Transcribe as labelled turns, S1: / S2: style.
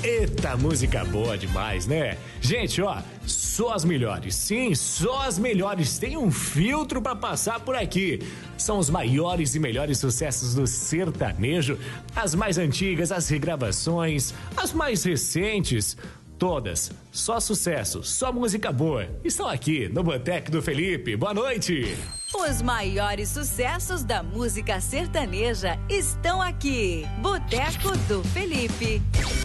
S1: Eita, música boa demais, né? Gente, ó, só as melhores, sim, só as melhores. Tem um filtro pra passar por aqui. São os maiores e melhores sucessos do sertanejo, as mais antigas, as regravações, as mais recentes. Todas, só sucesso, só música boa. Estão aqui no Boteco do Felipe. Boa noite.
S2: Os maiores sucessos da música sertaneja estão aqui. Boteco do Felipe.